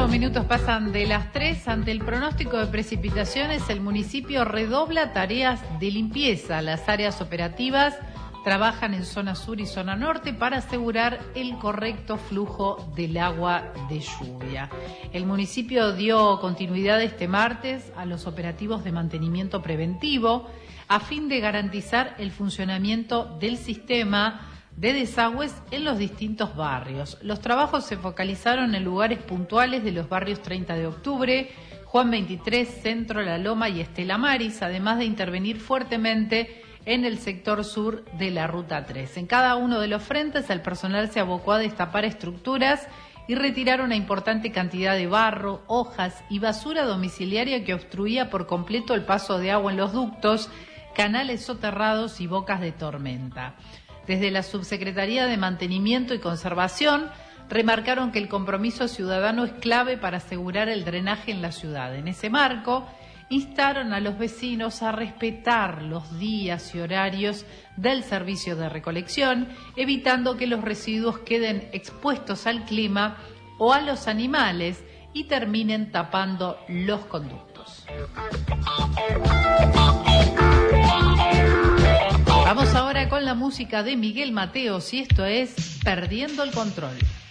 8 minutos pasan de las 3. Ante el pronóstico de precipitaciones, el municipio redobla tareas de limpieza. Las áreas operativas trabajan en zona sur y zona norte para asegurar el correcto flujo del agua de lluvia. El municipio dio continuidad este martes a los operativos de mantenimiento preventivo a fin de garantizar el funcionamiento del sistema de desagües en los distintos barrios. Los trabajos se focalizaron en lugares puntuales de los barrios 30 de octubre, Juan 23, Centro, La Loma y Estela Maris, además de intervenir fuertemente en el sector sur de la Ruta 3. En cada uno de los frentes el personal se abocó a destapar estructuras y retirar una importante cantidad de barro, hojas y basura domiciliaria que obstruía por completo el paso de agua en los ductos, canales soterrados y bocas de tormenta. Desde la Subsecretaría de Mantenimiento y Conservación remarcaron que el compromiso ciudadano es clave para asegurar el drenaje en la ciudad. En ese marco, instaron a los vecinos a respetar los días y horarios del servicio de recolección, evitando que los residuos queden expuestos al clima o a los animales y terminen tapando los conductos. Vamos ahora con la música de Miguel Mateos y esto es Perdiendo el Control.